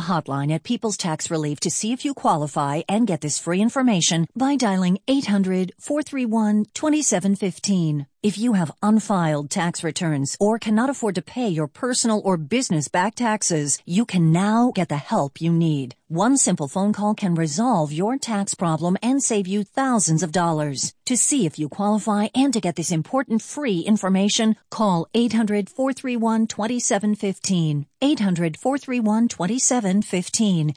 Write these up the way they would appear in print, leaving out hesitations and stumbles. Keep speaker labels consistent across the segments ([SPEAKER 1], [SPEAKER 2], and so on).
[SPEAKER 1] hotline at People's Tax Relief to see if you qualify and get this free information by dialing 800-431-2715. If you have unfiled tax returns or cannot afford to pay your personal or business back taxes, you can now get the help you need. One simple phone call can resolve your tax problem and save you thousands of dollars. To see if you qualify and to get this important free information, call 800-431-2715. 800-431-2715.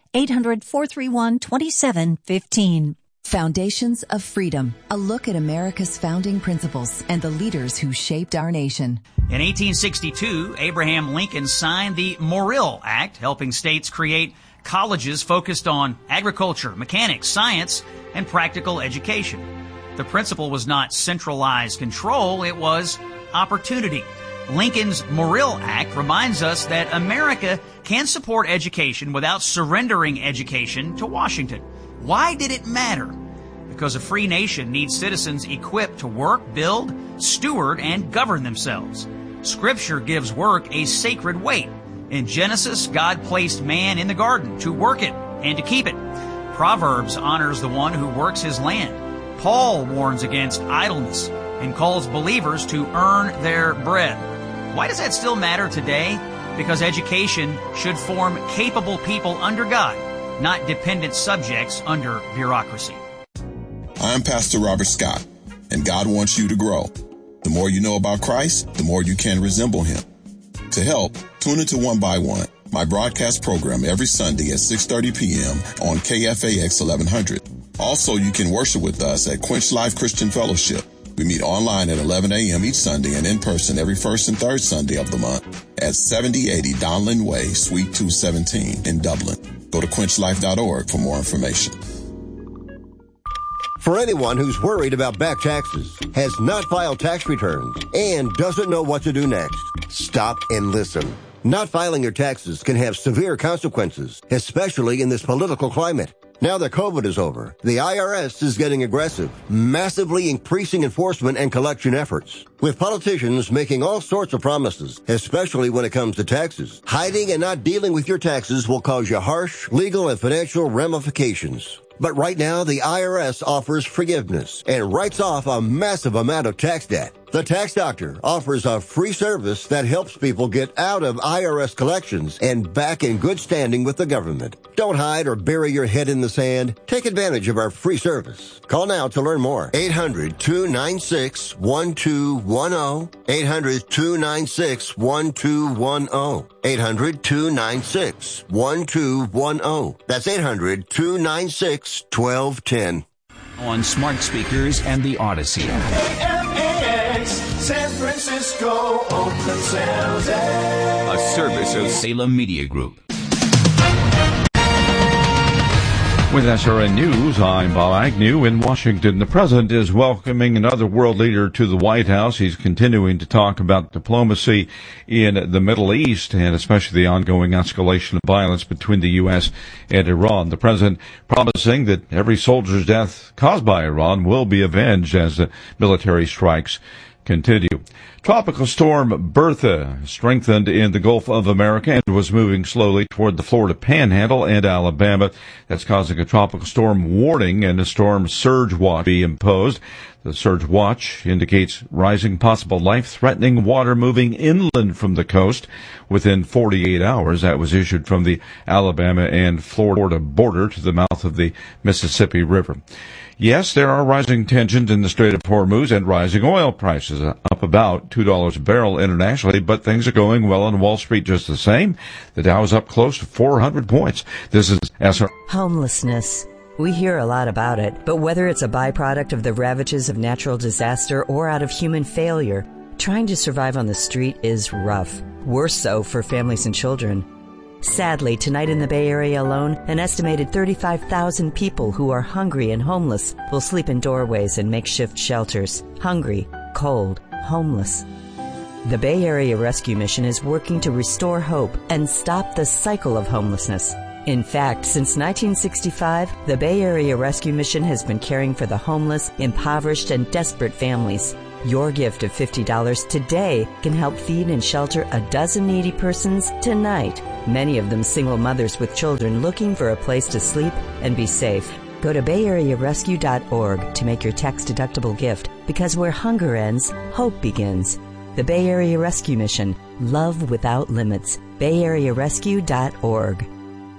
[SPEAKER 1] 800-431-2715.
[SPEAKER 2] Foundations of Freedom, a look at America's founding principles and the leaders who shaped our nation.
[SPEAKER 3] In 1862, Abraham Lincoln signed the Morrill Act, helping states create colleges focused on agriculture, mechanics, science, and practical education. The principle was not centralized control, it was opportunity. Lincoln's Morrill Act reminds us that America can support education without surrendering education to Washington. Why did it matter? Because a free nation needs citizens equipped to work, build, steward, and govern themselves. Scripture gives work a sacred weight. In Genesis, God placed man in the garden to work it and to keep it. Proverbs honors the one who works his land. Paul warns against idleness and calls believers to earn their bread. Why does that still matter today? Because education should form capable people under God, not dependent subjects under bureaucracy.
[SPEAKER 4] I'm Pastor Robert Scott, and God wants you to grow. The more you know about Christ, the more you can resemble him. To help, tune into One by One, my broadcast program every Sunday at 6:30 p.m. on KFAX 1100. Also, you can worship with us at Quench Life Christian Fellowship. We meet online at 11 a.m. each Sunday and in person every first and third Sunday of the month at 7080 Donlin Way, Suite 217 in Dublin. Go to quenchlife.org for more information.
[SPEAKER 5] For anyone who's worried about back taxes, has not filed tax returns, and doesn't know what to do next, stop and listen. Not filing your taxes can have severe consequences, especially in this political climate. Now that COVID is over, the IRS is getting aggressive, massively increasing enforcement and collection efforts. With politicians making all sorts of promises, especially when it comes to taxes, hiding and not dealing with your taxes will cause you harsh legal and financial ramifications. But right now, the IRS offers forgiveness and writes off a massive amount of tax debt. The Tax Doctor offers a free service that helps people get out of IRS collections and back in good standing with the government. Don't hide or bury your head in the sand. Take advantage of our free service. Call now to learn more. 800-296-1210. 800-296-1210. 800-296-1210. That's 800-296-1210.
[SPEAKER 6] On smart speakers and the Odyssey.
[SPEAKER 7] San Francisco, Oakland, San Jose.
[SPEAKER 6] A service of Salem Media Group.
[SPEAKER 8] With SRN News, I'm Bob Agnew in Washington. The president is welcoming another world leader to the White House. He's continuing to talk about diplomacy in the Middle East and especially the ongoing escalation of violence between the U.S. and Iran. The president promising that every soldier's death caused by Iran will be avenged as the military strikes continue. Tropical storm Bertha strengthened in the Gulf of America and was moving slowly toward the Florida Panhandle and Alabama. That's causing a tropical storm warning and a storm surge watch be imposed. The surge watch indicates rising possible life-threatening water moving inland from the coast within 48 hours. That was issued from the Alabama and Florida border to the mouth of the Mississippi River. Yes, there are rising tensions in the Strait of Hormuz and rising oil prices, up about $2 a barrel internationally, but things are going well on Wall Street just the same. The Dow is up close to 400 points. This is SR.
[SPEAKER 9] Homelessness. We hear a lot about it, but whether it's a byproduct of the ravages of natural disaster or out of human failure, trying to survive on the street is rough. Worse so for families and children. Sadly, tonight in the Bay Area alone, an estimated 35,000 people who are hungry and homeless will sleep in doorways and makeshift shelters. Hungry, cold, homeless. The Bay Area Rescue Mission is working to restore hope and stop the cycle of homelessness. In fact, since 1965, the Bay Area Rescue Mission has been caring for the homeless, impoverished, and desperate families. Your gift of $50 today can help feed and shelter a dozen needy persons tonight, many of them single mothers with children looking for a place to sleep and be safe. Go to BayAreaRescue.org to make your tax-deductible gift, because where hunger ends, hope begins. The Bay Area Rescue Mission. Love without limits. BayAreaRescue.org.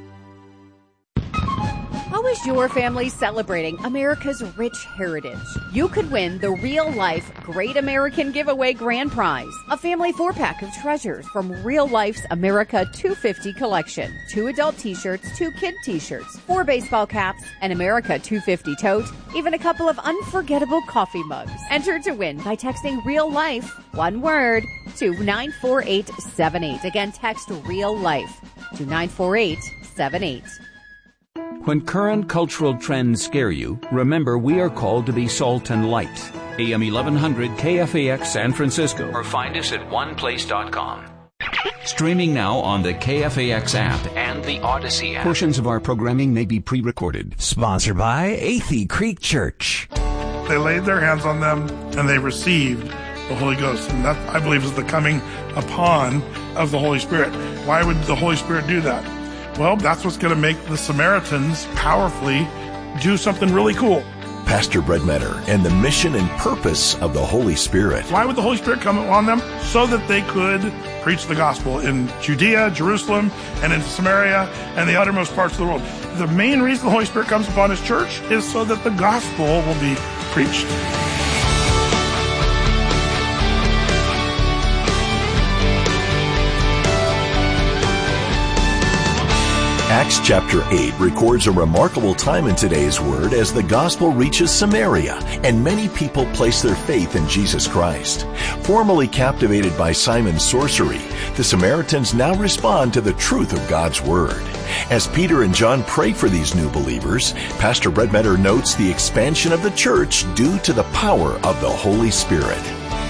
[SPEAKER 10] How is your family celebrating America's rich heritage? You could win the real-life Great American Giveaway Grand Prize, a family 4-pack of treasures from Real Life's America 250 collection, 2 adult t-shirts, 2 kid t-shirts, 4 baseball caps, an America 250 tote, even a couple of unforgettable coffee mugs. Enter to win by texting Real Life, one word, to 94878. Again, text Real Life to 94878.
[SPEAKER 6] When current cultural trends scare you, remember we are called to be salt and light. AM 1100 KFAX San Francisco, or find us at oneplace.com. Streaming now on the KFAX app and the Odyssey app. Portions of our programming may be pre-recorded.
[SPEAKER 11] Sponsored by Athey Creek Church.
[SPEAKER 12] They laid their hands on them and they received the Holy Ghost. And that, I believe, is the coming upon of the Holy Spirit. Why would the Holy Spirit do that? Well, that's what's going to make the Samaritans powerfully do something really cool.
[SPEAKER 13] Pastor Brett Metter and the mission and purpose of the Holy Spirit.
[SPEAKER 12] Why would the Holy Spirit come on them? So that they could preach the gospel in Judea, Jerusalem, and in Samaria, and the uttermost parts of the world. The main reason the Holy Spirit comes upon His church is so that the gospel will be preached.
[SPEAKER 13] Acts chapter 8 records a remarkable time in today's word as the gospel reaches Samaria and many people place their faith in Jesus Christ. Formerly captivated by Simon's sorcery, the Samaritans now respond to the truth of God's word. As Peter and John pray for these new believers, Pastor Brett Metter notes the expansion of the church due to the power of the Holy Spirit.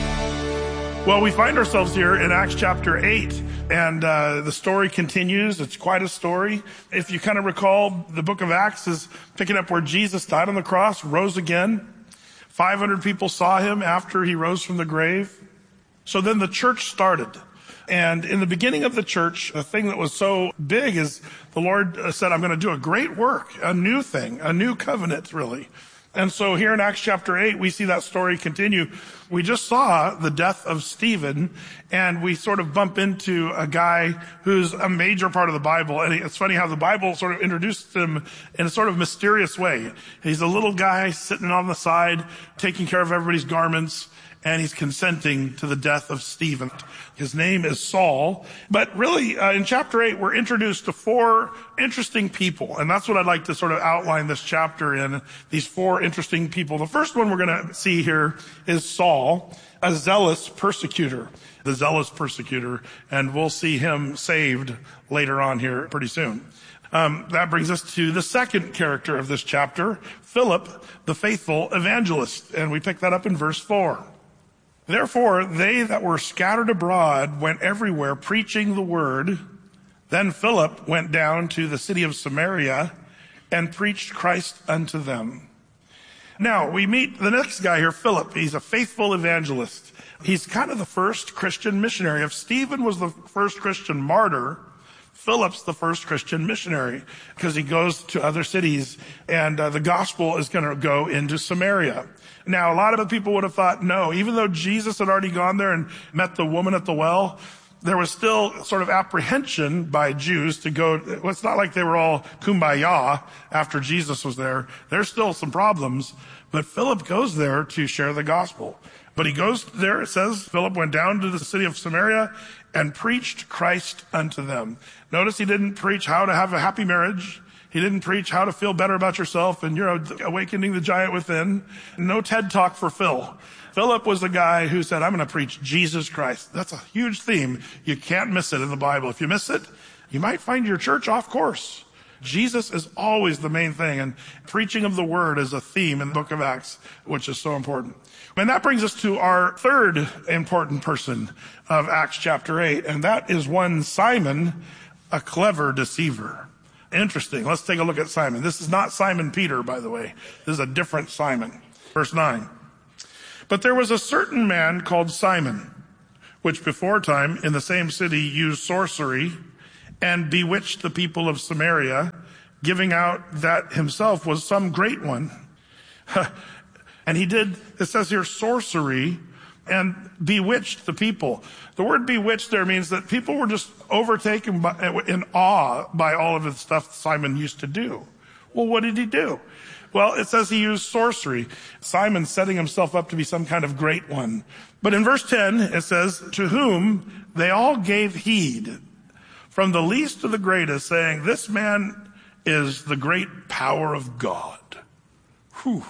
[SPEAKER 12] Well, we find ourselves here in Acts chapter 8. And the story continues. It's quite a story. If you kind of recall, the book of Acts is picking up where Jesus died on the cross, rose again. 500 people saw him after he rose from the grave. So then the church started. And in the beginning of the church, the thing that was so big is the Lord said, I'm going to do a great work, a new thing, a new covenant, really. And so here in Acts chapter 8, we see that story continue. We just saw the death of Stephen, and we sort of bump into a guy who's a major part of the Bible. And it's funny how the Bible sort of introduced him in a sort of mysterious way. He's a little guy sitting on the side, taking care of everybody's garments, and he's consenting to the death of Stephen. His name is Saul. But really, in chapter 8, we're introduced to 4 interesting people. And that's what I'd like to sort of outline this chapter in, these 4 interesting people. The first one we're going to see here is Saul, a zealous persecutor. The zealous persecutor. And we'll see him saved later on here pretty soon. That brings us to the second character of this chapter, Philip, the faithful evangelist. And we pick that up in verse 4. Therefore, they that were scattered abroad went everywhere preaching the word. Then Philip went down to the city of Samaria and preached Christ unto them. Now, we meet the next guy here, Philip. He's a faithful evangelist. He's kind of the first Christian missionary. If Stephen was the first Christian martyr, Philip's the first Christian missionary because he goes to other cities and the gospel is going to go into Samaria. Now, a lot of the people would have thought, no, even though Jesus had already gone there and met the woman at the well, there was still sort of apprehension by Jews to go. It's not like they were all kumbaya after Jesus was there. There's still some problems, but Philip goes there to share the gospel. But he goes there, it says, Philip went down to the city of Samaria and preached Christ unto them. Notice he didn't preach how to have a happy marriage. He didn't preach how to feel better about yourself and you're awakening the giant within. No TED Talk for Phil. Philip was the guy who said, I'm going to preach Jesus Christ. That's a huge theme. You can't miss it in the Bible. If you miss it, you might find your church off course. Jesus is always the main thing, and preaching of the word is a theme in the book of Acts, which is so important. And that brings us to our third important person of Acts chapter 8, and that is one Simon, a clever deceiver. Interesting. Let's take a look at Simon. This is not Simon Peter, by the way. This is a different Simon. Verse 9. But there was a certain man called Simon, which before time in the same city used sorcery and bewitched the people of Samaria, giving out that himself was some great one. And he did, it says here, sorcery and bewitched the people. The word bewitched there means that people were just overtaken in awe by all of the stuff Simon used to do. Well, what did he do? Well, it says he used sorcery. Simon setting himself up to be some kind of great one. But in verse 10, it says, to whom they all gave heed, from the least to the greatest, saying, this man is the great power of God. Whew.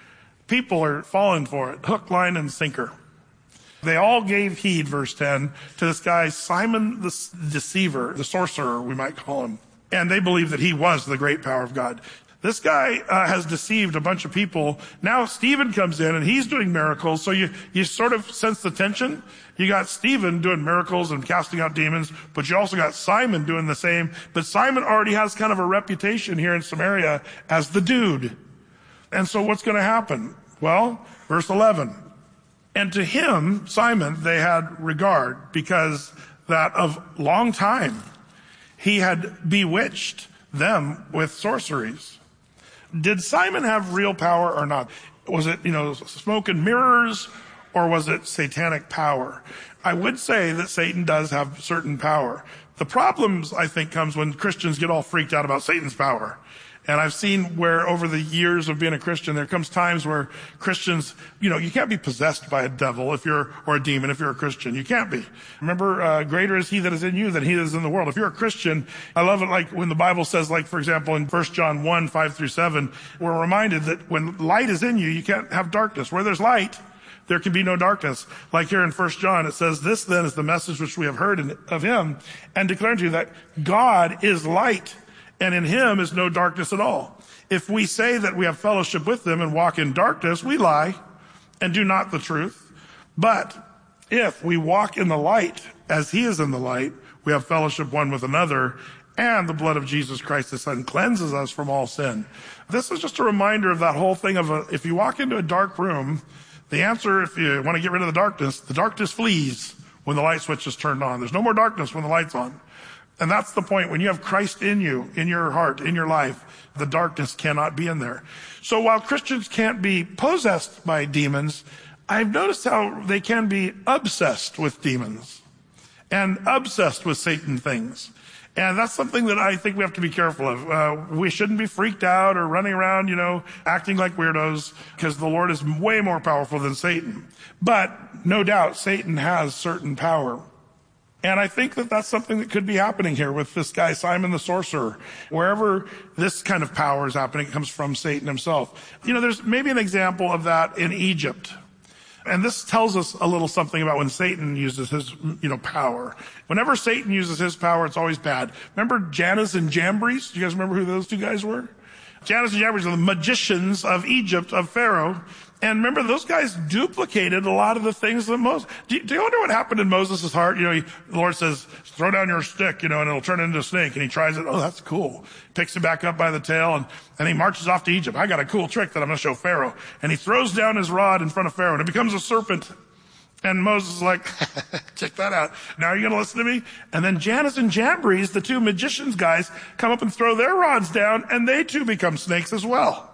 [SPEAKER 12] People are falling for it, hook, line, and sinker. They all gave heed, verse 10, to this guy, Simon the deceiver, the sorcerer, we might call him. And they believed that he was the great power of God. This guy has deceived a bunch of people. Now Stephen comes in and he's doing miracles. So you sort of sense the tension. You got Stephen doing miracles and casting out demons, but you also got Simon doing the same. But Simon already has kind of a reputation here in Samaria as the dude. And so what's going to happen? Well, verse 11. And to him, Simon, they had regard because that of long time he had bewitched them with sorceries. Did Simon have real power or not? Was it, smoke and mirrors, or was it satanic power? I would say that Satan does have certain power. The problems, I think, comes when Christians get all freaked out about Satan's power. And I've seen where over the years of being a Christian, there comes times where Christians, you can't be possessed by a devil or a demon if you're a Christian. You can't be. Remember, greater is he that is in you than he that is in the world. If you're a Christian, I love it like when the Bible says, like, for example, in 1 John 1, 5-7, we're reminded that when light is in you, you can't have darkness. Where there's light, there can be no darkness. Like here in 1 John, it says, this then is the message which we have heard of him and declare to you that God is light. And in him is no darkness at all. If we say that we have fellowship with him and walk in darkness, we lie and do not the truth. But if we walk in the light as he is in the light, we have fellowship one with another, and the blood of Jesus Christ, his son, cleanses us from all sin. This is just a reminder of that whole thing of if you walk into a dark room, the answer, if you want to get rid of the darkness flees when the light switch is turned on. There's no more darkness when the light's on. And that's the point. When you have Christ in you, in your heart, in your life, the darkness cannot be in there. So while Christians can't be possessed by demons, I've noticed how they can be obsessed with demons and obsessed with Satan things. And that's something that I think we have to be careful of. We shouldn't be freaked out or running around, acting like weirdos, because the Lord is way more powerful than Satan. But no doubt Satan has certain power. And I think that that's something that could be happening here with this guy, Simon the sorcerer. Wherever this kind of power is happening, it comes from Satan himself. There's maybe an example of that in Egypt. And this tells us a little something about when Satan uses his, power. Whenever Satan uses his power, it's always bad. Remember Jannes and Jambres? Do you guys remember who those two guys were? Jannes and Jambres are the magicians of Egypt, of Pharaoh. And remember, those guys duplicated a lot of the things that Moses... Do you wonder what happened in Moses' heart? The Lord says, throw down your stick, and it'll turn into a snake. And he tries it. Oh, that's cool. Picks it back up by the tail, and he marches off to Egypt. I got a cool trick that I'm going to show Pharaoh. And he throws down his rod in front of Pharaoh, and it becomes a serpent. And Moses is like, check that out. Now you're going to listen to me? And then Jannes and Jambres, the two magicians guys, come up and throw their rods down, and they too become snakes as well.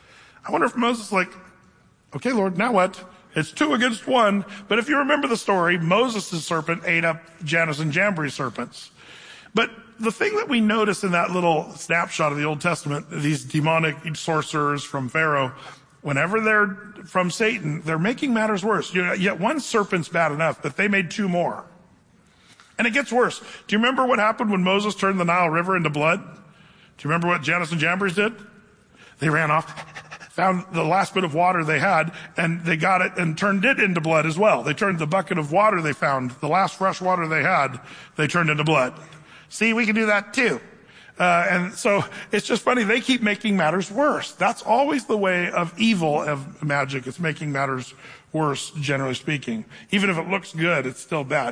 [SPEAKER 12] I wonder if Moses is like, okay, Lord, now what? It's 2 against 1. But if you remember the story, Moses' serpent ate up Jannes and Jambres' serpents. But the thing that we notice in that little snapshot of the Old Testament, these demonic sorcerers from Pharaoh, whenever they're from Satan, they're making matters worse. Yet one serpent's bad enough, but they made 2 more. And it gets worse. Do you remember what happened when Moses turned the Nile River into blood? Do you remember what Jannes and Jambres did? They ran off, found the last bit of water they had, and they got it and turned it into blood as well. They turned the bucket of water they found, the last fresh water they had, they turned into blood. See, we can do that too. And so it's just funny. They keep making matters worse. That's always the way of evil, of magic. It's making matters worse, generally speaking. Even if it looks good, it's still bad.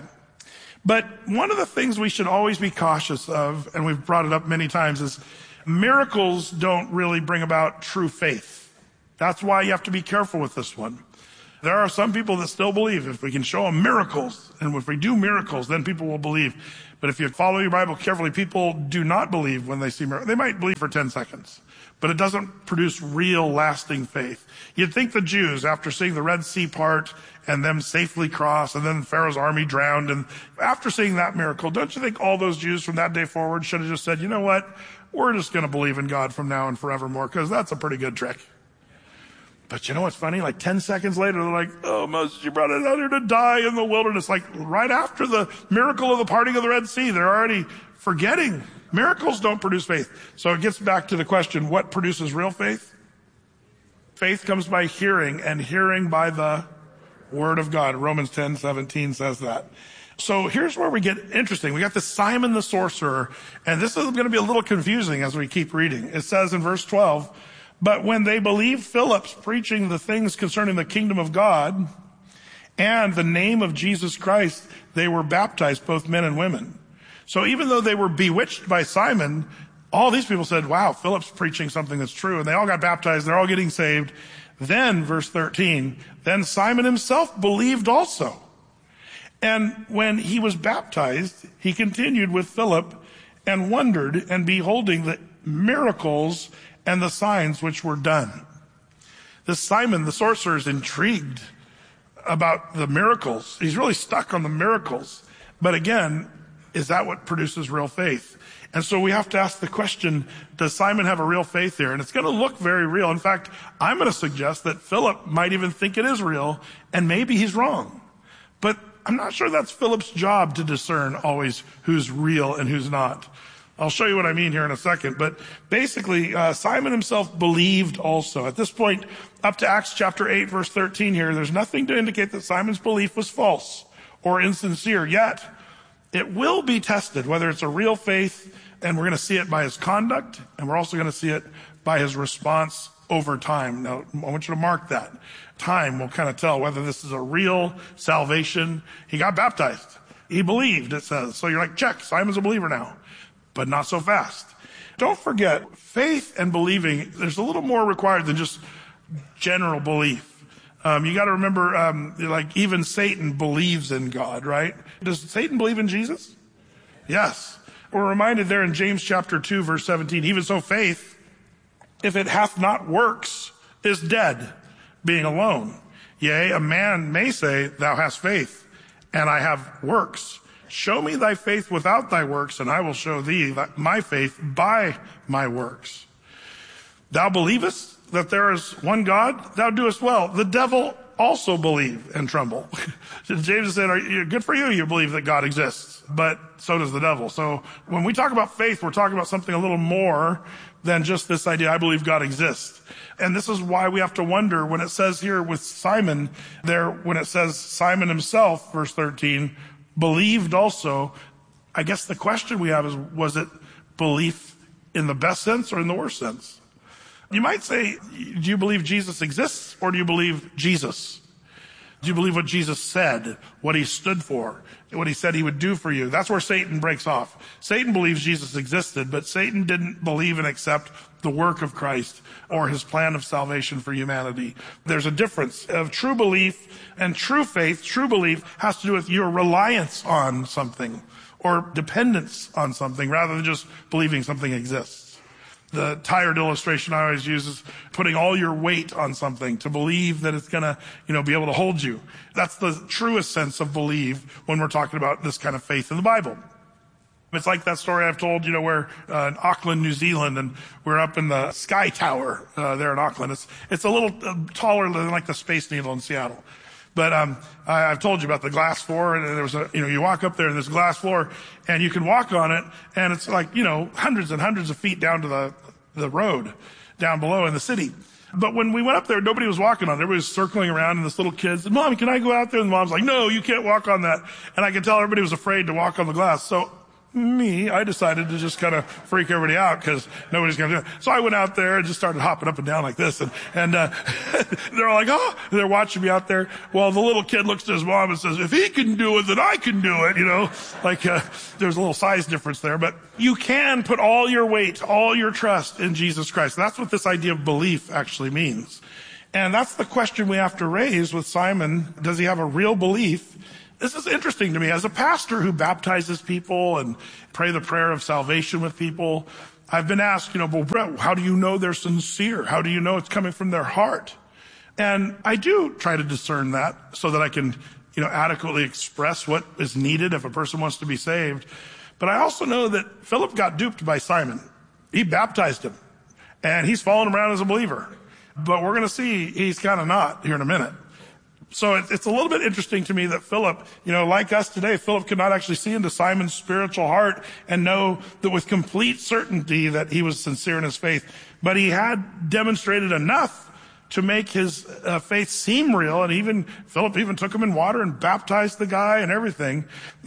[SPEAKER 12] But one of the things we should always be cautious of, and we've brought it up many times, is miracles don't really bring about true faith. That's why you have to be careful with this one. There are some people that still believe if we can show them miracles, and if we do miracles, then people will believe. But if you follow your Bible carefully, people do not believe when they see miracles. They might believe for 10 seconds, but it doesn't produce real lasting faith. You'd think the Jews, after seeing the Red Sea part and them safely cross, and then Pharaoh's army drowned, and after seeing that miracle, don't you think all those Jews from that day forward should have just said, you know what, we're just going to believe in God from now and forevermore, because that's a pretty good trick. But you know what's funny? Like 10 seconds later, they're like, oh, Moses, you brought us out here to die in the wilderness. Like right after the miracle of the parting of the Red Sea, they're already forgetting. Miracles don't produce faith. So it gets back to the question, what produces real faith? Faith comes by hearing, and hearing by the word of God. Romans 10:17 says that. So here's where we get interesting. We got this Simon the sorcerer, and this is going to be a little confusing as we keep reading. It says in verse 12, but when they believed Philip's preaching the things concerning the kingdom of God and the name of Jesus Christ, they were baptized, both men and women. So even though they were bewitched by Simon, all these people said, wow, Philip's preaching something that's true. And they all got baptized. They're all getting saved. Then, verse 13, then Simon himself believed also. And when he was baptized, he continued with Philip and wondered and beholding the miracles and the signs which were done. This Simon, the sorcerer, is intrigued about the miracles. He's really stuck on the miracles. But again, is that what produces real faith? And so we have to ask the question, does Simon have a real faith here? And it's going to look very real. In fact, I'm going to suggest that Philip might even think it is real, and maybe he's wrong. But I'm not sure that's Philip's job to discern always who's real and who's not. I'll show you what I mean here in a second. But basically, Simon himself believed also. At this point, up to Acts chapter 8, verse 13 here, there's nothing to indicate that Simon's belief was false or insincere. Yet, it will be tested whether it's a real faith, and we're going to see it by his conduct, and we're also going to see it by his response over time. Now, I want you to mark that. Time will kind of tell whether this is a real salvation. He got baptized. He believed, it says. So you're like, check, Simon's a believer now. But not so fast. Don't forget, faith and believing, there's a little more required than just general belief. You got to remember, like even Satan believes in God, right? Does Satan believe in Jesus? Yes. We're reminded there in James chapter 2, verse 17, even so faith, if it hath not works, is dead, being alone. Yea, a man may say, thou hast faith, and I have works. Show me thy faith without thy works, and I will show thee my faith by my works. Thou believest that there is one God? Thou doest well. The devil also believe and tremble. James said, good for you, you believe that God exists, but so does the devil. So when we talk about faith, we're talking about something a little more than just this idea, I believe God exists. And this is why we have to wonder when it says here with Simon, there, when it says Simon himself, verse 13, believed also, I guess the question we have is, was it belief in the best sense or in the worst sense? You might say, do you believe Jesus exists or do you believe Jesus? Do you believe what Jesus said, what he stood for, what he said he would do for you? That's where Satan breaks off. Satan believes Jesus existed, but Satan didn't believe and accept the work of Christ or his plan of salvation for humanity. There's a difference of true belief and true faith. True belief has to do with your reliance on something or dependence on something rather than just believing something exists. The tired illustration I always use is putting all your weight on something to believe that it's gonna, be able to hold you. That's the truest sense of believe when we're talking about this kind of faith in the Bible. It's like that story I've told, we're in Auckland, New Zealand, and we're up in the Sky Tower there in Auckland. It's a little taller than like the Space Needle in Seattle. But I've told you about the glass floor, and there was you walk up there and there's a glass floor, and you can walk on it, and it's like, hundreds and hundreds of feet down to the road down below in the city. But when we went up there, nobody was walking on it. Everybody was circling around, and this little kid said, Mommy, can I go out there? And the mom's like, no, you can't walk on that. And I could tell everybody was afraid to walk on the glass. So I decided to just kind of freak everybody out because nobody's going to do it. So I went out there and just started hopping up and down like this. And they're all like, oh, they're watching me out there. Well, the little kid looks to his mom and says, if he can do it, then I can do it. There's a little size difference there, but you can put all your weight, all your trust in Jesus Christ. That's what this idea of belief actually means. And that's the question we have to raise with Simon. Does he have a real belief? This is interesting to me. As a pastor who baptizes people and pray the prayer of salvation with people, I've been asked, well, Brett, how do you know they're sincere? How do you know it's coming from their heart? And I do try to discern that so that I can, adequately express what is needed if a person wants to be saved. But I also know that Philip got duped by Simon. He baptized him, and he's following him around as a believer. But we're going to see he's kind of not here in a minute. So it's a little bit interesting to me that Philip, like us today, Philip could not actually see into Simon's spiritual heart and know that with complete certainty that he was sincere in his faith. But he had demonstrated enough to make his faith seem real. And Philip even took him in water and baptized the guy and everything.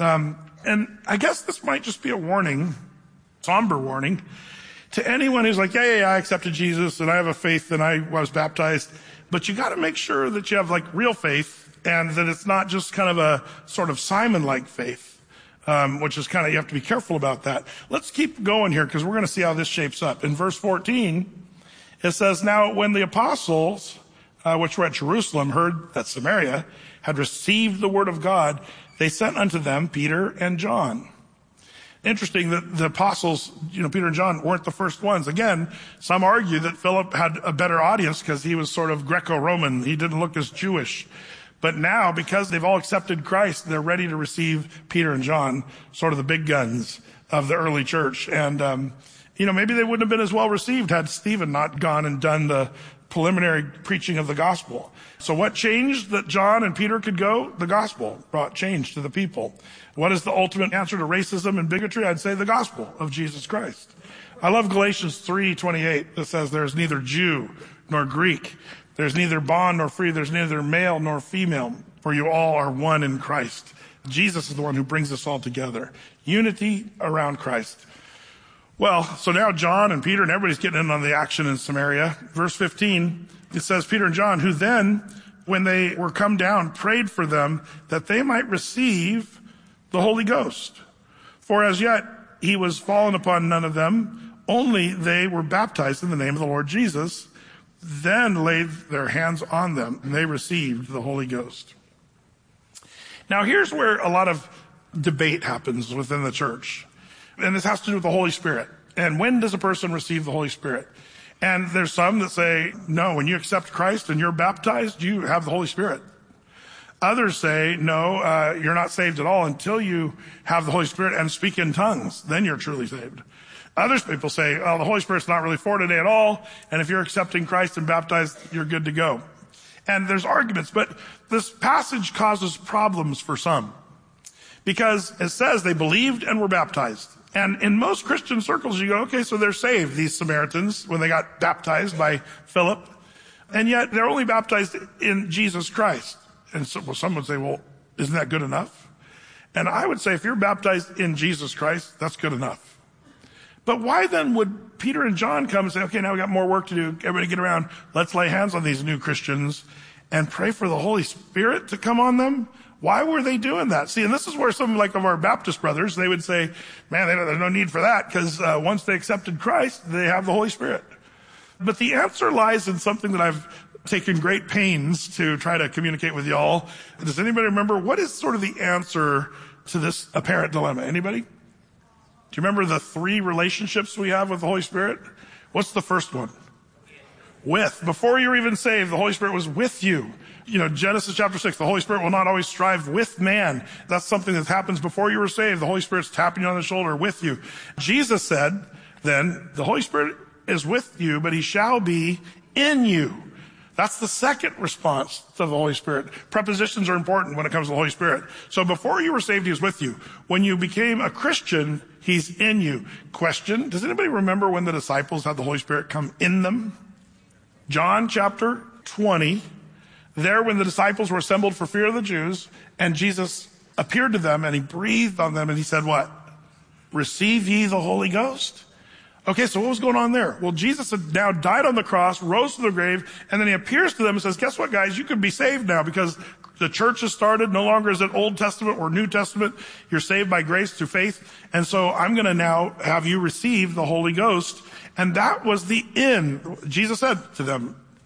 [SPEAKER 12] And I guess this might just be a warning, somber warning, to anyone who's like, I accepted Jesus and I have a faith and I was baptized. But you got to make sure that you have real faith and that it's not just kind of a sort of Simon-like faith, which is you have to be careful about that. Let's keep going here because we're going to see how this shapes up. In verse 14, it says, now when the apostles, which were at Jerusalem, heard that Samaria had received the word of God, they sent unto them Peter and John. Interesting that the apostles, Peter and John weren't the first ones. Again, some argue that Philip had a better audience because he was sort of Greco-Roman. He didn't look as Jewish. But now, because they've all accepted Christ, they're ready to receive Peter and John, sort of the big guns of the early church. And, maybe they wouldn't have been as well received had Stephen not gone and done the preliminary preaching of the gospel. So what changed that John and Peter could go? The gospel brought change to the people. What is the ultimate answer to racism and bigotry? I'd say the gospel of Jesus Christ. I love Galatians 3:28 that says there's neither Jew nor Greek. There's neither bond nor free. There's neither male nor female, for you all are one in Christ. Jesus is the one who brings us all together. Unity around Christ. Well, so now John and Peter and everybody's getting in on the action in Samaria. Verse 15, it says, Peter and John, who then, when they were come down, prayed for them that they might receive the Holy Ghost. For as yet he was fallen upon none of them, only they were baptized in the name of the Lord Jesus, then laid their hands on them, and they received the Holy Ghost. Now here's where a lot of debate happens within the church. And this has to do with the Holy Spirit. And when does a person receive the Holy Spirit? And there's some that say, no, when you accept Christ and you're baptized, you have the Holy Spirit. Others say, no, you're not saved at all until you have the Holy Spirit and speak in tongues. Then you're truly saved. Other people say, the Holy Spirit's not really for today at all. And if you're accepting Christ and baptized, you're good to go. And there's arguments, but this passage causes problems for some. Because it says they believed and were baptized. And in most Christian circles, you go, okay, so they're saved, these Samaritans, when they got baptized by Philip. And yet they're only baptized in Jesus Christ. And so, some would say, well, isn't that good enough? And I would say, if you're baptized in Jesus Christ, that's good enough. But why then would Peter and John come and say, okay, now we got more work to do. Everybody get around. Let's lay hands on these new Christians and pray for the Holy Spirit to come on them? Why were they doing that? See, and this is where some of our Baptist brothers, they would say, man, there's no need for that because once they accepted Christ, they have the Holy Spirit. But the answer lies in something that I've taken great pains to try to communicate with y'all. Does anybody remember what is sort of the answer to this apparent dilemma? Anybody? Do you remember the 3 relationships we have with the Holy Spirit? What's the first one? With. Before you were even saved, the Holy Spirit was with you. Genesis chapter 6, the Holy Spirit will not always strive with man. That's something that happens before you were saved. The Holy Spirit's tapping you on the shoulder with you. Jesus said, then, the Holy Spirit is with you, but he shall be in you. That's the second response to the Holy Spirit. Prepositions are important when it comes to the Holy Spirit. So before you were saved, he was with you. When you became a Christian, he's in you. Question, does anybody remember when the disciples had the Holy Spirit come in them? John chapter 20. There, when the disciples were assembled for fear of the Jews, and Jesus appeared to them, and he breathed on them, and he said what? Receive ye the Holy Ghost? Okay, so what was going on there? Well, Jesus had now died on the cross, rose to the grave, and then he appears to them and says, guess what, guys? You can be saved now because the church has started. No longer is it Old Testament or New Testament. You're saved by grace through faith. And so I'm going to now have you receive the Holy Ghost. And that was the end. Jesus said to them,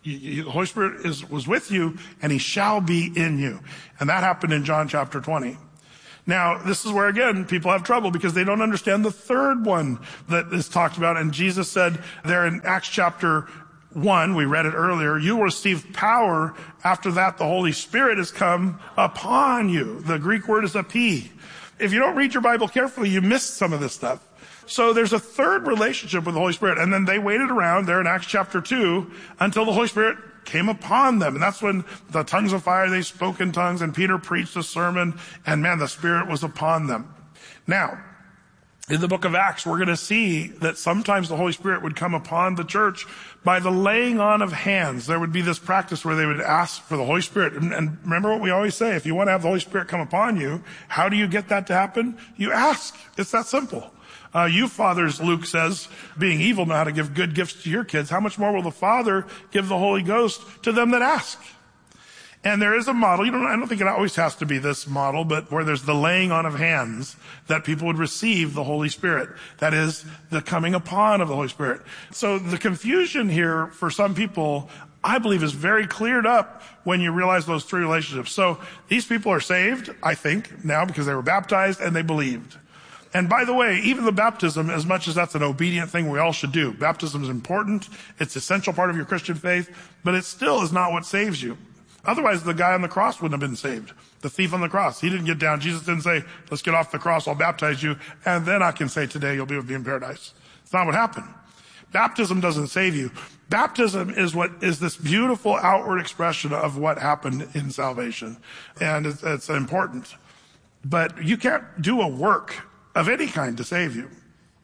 [SPEAKER 12] The Holy Spirit was with you, and he shall be in you. And that happened in John chapter 20. Now, this is where, again, people have trouble because they don't understand the third one that is talked about. And Jesus said there in Acts chapter 1, we read it earlier, you will receive power. After that, the Holy Spirit has come upon you. The Greek word is epi. If you don't read your Bible carefully, you miss some of this stuff. So there's a third relationship with the Holy Spirit. And then they waited around there in Acts chapter 2 until the Holy Spirit came upon them. And that's when the tongues of fire, they spoke in tongues, and Peter preached a sermon, and man, the Spirit was upon them. Now, in the book of Acts, we're going to see that sometimes the Holy Spirit would come upon the church by the laying on of hands. There would be this practice where they would ask for the Holy Spirit. And remember what we always say, if you want to have the Holy Spirit come upon you, how do you get that to happen? You ask. It's that simple. You fathers, Luke says, being evil, know how to give good gifts to your kids. How much more will the Father give the Holy Ghost to them that ask? And there is a model. I don't think it always has to be this model, but where there's the laying on of hands that people would receive the Holy Spirit. That is the coming upon of the Holy Spirit. So the confusion here for some people, I believe, is very cleared up when you realize those three relationships. So these people are saved, I think, now because they were baptized and they believed. And by the way, even the baptism, as much as that's an obedient thing we all should do, baptism is important. It's an essential part of your Christian faith, but it still is not what saves you. Otherwise, the guy on the cross wouldn't have been saved. The thief on the cross, he didn't get down. Jesus didn't say, let's get off the cross, I'll baptize you, and then I can say today you'll be with me in paradise. It's not what happened. Baptism doesn't save you. Baptism is this beautiful outward expression of what happened in salvation. And it's important. But you can't do a work of any kind to save you.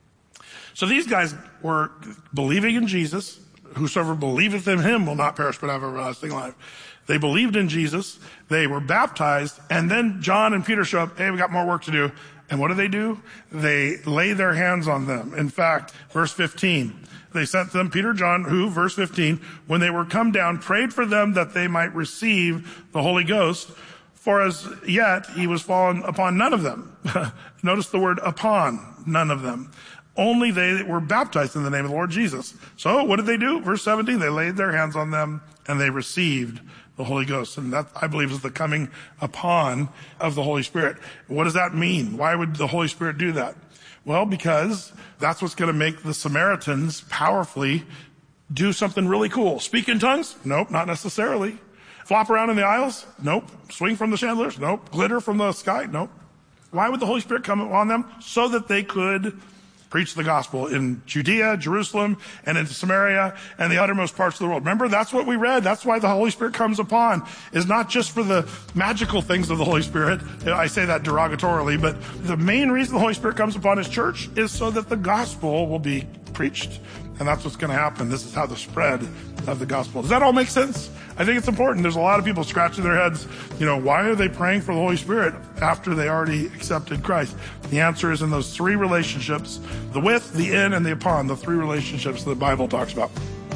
[SPEAKER 12] So these guys were believing in Jesus. Whosoever believeth in him will not perish but have everlasting life. They believed in Jesus. They were baptized. And then John and Peter show up. Hey, we got more work to do. And what do? They lay their hands on them. In fact, verse 15, they sent them, Peter, John, who, verse 15, when they were come down, prayed for them that they might receive the Holy Ghost. For as yet he was fallen upon none of them. Notice the word upon, none of them. Only they that were baptized in the name of the Lord Jesus. So what did they do? Verse 17, they laid their hands on them and they received the Holy Ghost. And that, I believe, is the coming upon of the Holy Spirit. What does that mean? Why would the Holy Spirit do that? Well, because that's what's going to make the Samaritans powerfully do something really cool. Speak in tongues? Nope, not necessarily. Flop around in the aisles? Nope. Swing from the chandeliers? Nope. Glitter from the sky? Nope. Why would the Holy Spirit come on them? So that they could preach the gospel in Judea, Jerusalem, and into Samaria, and the uttermost parts of the world. Remember, that's what we read. That's why the Holy Spirit comes upon, is not just for the magical things of the Holy Spirit. I say that derogatorily, but the main reason the Holy Spirit comes upon his church is so that the gospel will be preached. And that's what's going to happen. This is how the spread of the gospel. Does that all make sense? I think it's important. There's a lot of people scratching their heads. Why are they praying for the Holy Spirit after they already accepted Christ? The answer is in those three relationships, the with, the in, and the upon, the three relationships the Bible talks about.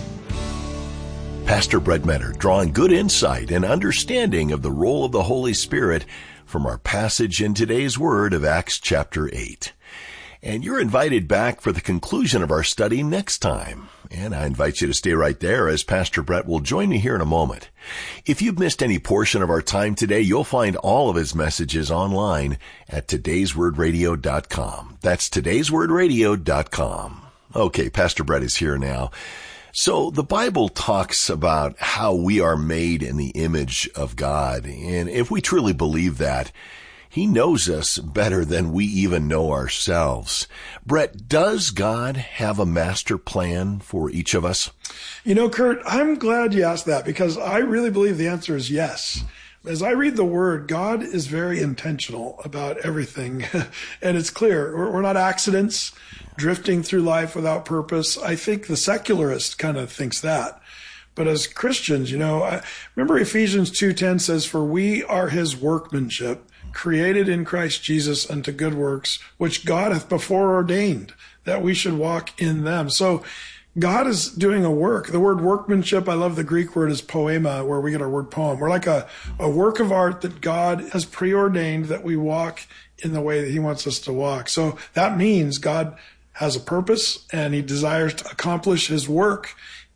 [SPEAKER 13] Pastor Brett Metter drawing good insight and understanding of the role of the Holy Spirit from our passage in today's Word of Acts chapter 8. And you're invited back for the conclusion of our study next time. And I invite you to stay right there as Pastor Brett will join me here in a moment. If you've missed any portion of our time today, you'll find all of his messages online at today'swordradio.com. That's today'swordradio.com. Okay, Pastor Brett is here now. So the Bible talks about how we are made in the image of God. And if we truly believe that, he knows us better than we even know ourselves. Brett, does God have a master plan for each of us?
[SPEAKER 14] Kurt, I'm glad you asked that because I really believe the answer is yes. As I read the Word, God is very intentional about everything. And it's clear. We're not accidents drifting through life without purpose. I think the secularist kind of thinks that. But as Christians, I remember Ephesians 2:10 says, for we are his workmanship, created in Christ Jesus unto good works, which God hath before ordained that we should walk in them. So God is doing a work. The word workmanship, I love the Greek word is poema, where we get our word poem. We're like a work of art that God has preordained that we walk in the way that he wants us to walk. So that means God has a purpose and he desires to accomplish his work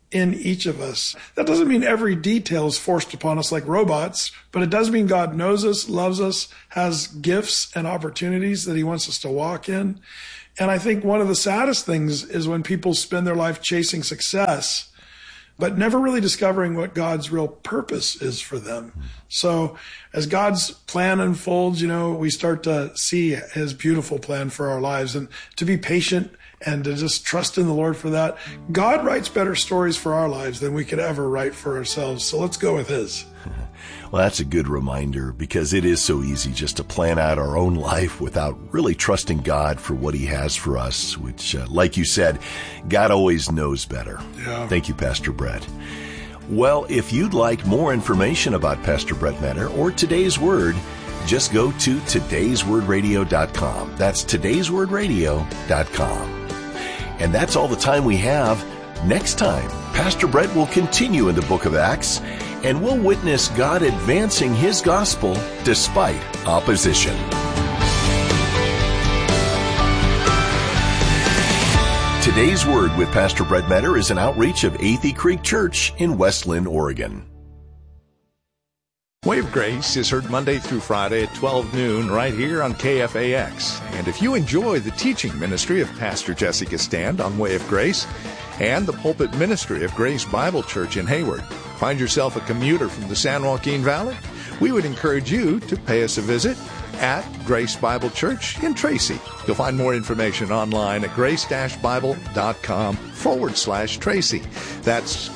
[SPEAKER 14] in each of us. That doesn't mean every detail is forced upon us like robots, but it does mean God knows us, loves us, has gifts and opportunities that he wants us to walk in. And I think one of the saddest things is when people spend their life chasing success, but never really discovering what God's real purpose is for them. So as God's plan unfolds, we start to see his beautiful plan for our lives, and to be patient and to just trust in the Lord for that. God writes better stories for our lives than we could ever write for ourselves. So let's go with his.
[SPEAKER 13] Well, that's a good reminder, because it is so easy just to plan out our own life without really trusting God for what he has for us, which, like you said, God always knows better.
[SPEAKER 14] Yeah.
[SPEAKER 13] Thank you, Pastor Brett. Well, if you'd like more information about Pastor Brett Meador or Today's Word, just go to todayswordradio.com. That's todayswordradio.com. And that's all the time we have. Next time, Pastor Brett will continue in the book of Acts, and we'll witness God advancing his gospel despite opposition. Today's Word with Pastor Brett Meador is an outreach of Athey Creek Church in West Linn, Oregon.
[SPEAKER 15] Way of Grace is heard Monday through Friday at 12 noon right here on KFAX. And if you enjoy the teaching ministry of Pastor Jessica Stand on Way of Grace and the pulpit ministry of Grace Bible Church in Hayward, find yourself a commuter from the San Joaquin Valley, we would encourage you to pay us a visit at Grace Bible Church in Tracy. You'll find more information online at grace-bible.com/Tracy. That's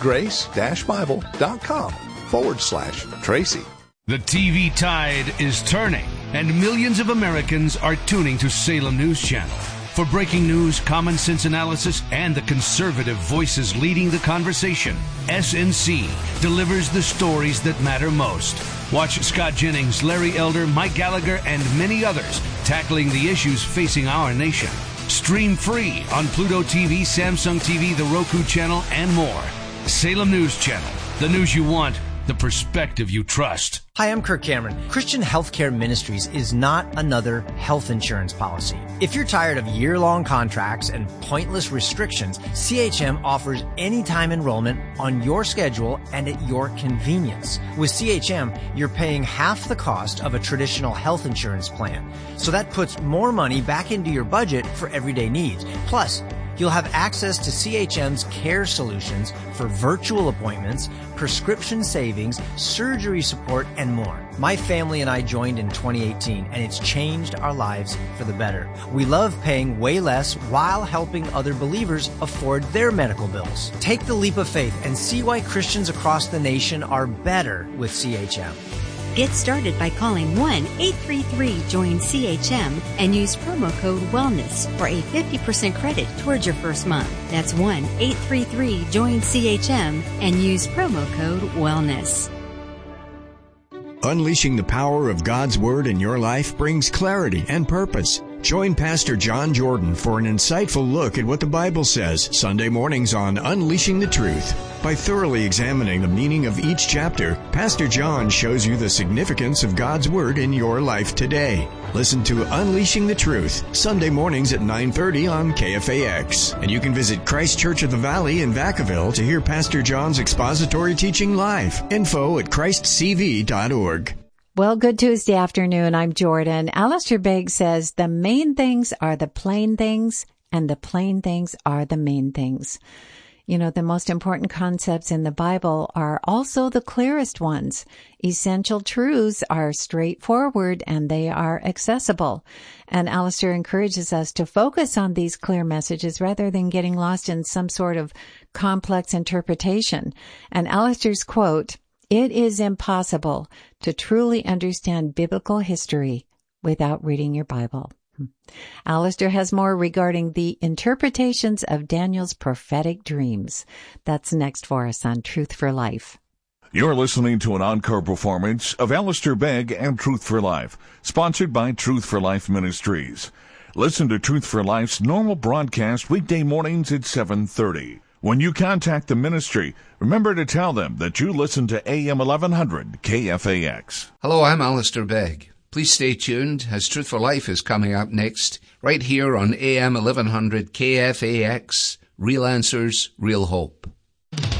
[SPEAKER 15] grace-bible.com/Tracy.
[SPEAKER 16] The TV tide is turning, and millions of Americans are tuning to Salem News Channel. For breaking news, common sense analysis, and the conservative voices leading the conversation, SNC delivers the stories that matter most. Watch Scott Jennings, Larry Elder, Mike Gallagher, and many others tackling the issues facing our nation. Stream free on Pluto TV, Samsung TV, the Roku channel, and more. Salem News Channel. The news you want, the perspective you trust.
[SPEAKER 17] Hi, I'm Kirk Cameron. Christian Healthcare Ministries is not another health insurance policy. If you're tired of year-long contracts and pointless restrictions, CHM offers anytime enrollment on your schedule and at your convenience. With CHM, you're paying half the cost of a traditional health insurance plan. So that puts more money back into your budget for everyday needs. Plus, you'll have access to CHM's care solutions for virtual appointments, prescription savings, surgery support, and more. My family and I joined in 2018, and it's changed our lives for the better. We love paying way less while helping other believers afford their medical bills. Take the leap of faith and see why Christians across the nation are better with CHM.
[SPEAKER 18] Get started by calling 1-833-JOIN-CHM and use promo code WELLNESS for a 50% credit towards your first month. That's 1-833-JOIN-CHM and use promo code WELLNESS.
[SPEAKER 11] Unleashing the power of God's Word in your life brings clarity and purpose. Join Pastor John Jordan for an insightful look at what the Bible says Sunday mornings on Unleashing the Truth. By thoroughly examining the meaning of each chapter, Pastor John shows you the significance of God's Word in your life today. Listen to Unleashing the Truth, Sunday mornings at 9:30 on KFAX. And you can visit Christ Church of the Valley in Vacaville to hear Pastor John's expository teaching live. Info at christcv.org.
[SPEAKER 19] Well, good Tuesday afternoon. I'm Jordan. Alistair Begg says the main things are the plain things, and the plain things are the main things. You know, the most important concepts in the Bible are also the clearest ones. Essential truths are straightforward and they are accessible. And Alistair encourages us to focus on these clear messages rather than getting lost in some sort of complex interpretation. And Alistair's quote, "It is impossible to truly understand biblical history without reading your Bible." Alistair has more regarding the interpretations of Daniel's prophetic dreams. That's next for us on Truth for Life.
[SPEAKER 8] You're listening to an encore performance of Alistair Begg and Truth for Life, sponsored by Truth for Life Ministries. Listen to Truth for Life's normal broadcast weekday mornings at 7:30. When you contact the ministry, remember to tell them that you listen to AM 1100 KFAX.
[SPEAKER 20] Hello, I'm Alistair Begg. Please stay tuned as Truth for Life is coming up next, right here on AM 1100 KFAX, Real Answers, Real Hope.